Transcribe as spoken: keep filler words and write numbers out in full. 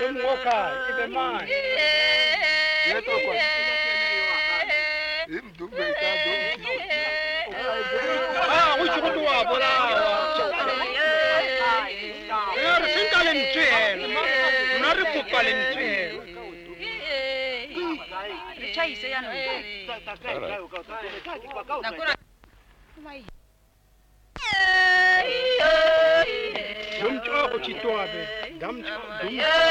Dum woka, ibe mai. Dentro kwa. Im dum beta dum. Ah, which one do I bola? Er sinkalin tuel. Naru kupalin tuel. Chai se ya no. Nakura. Dum cho ko chitwa be. Dam dum.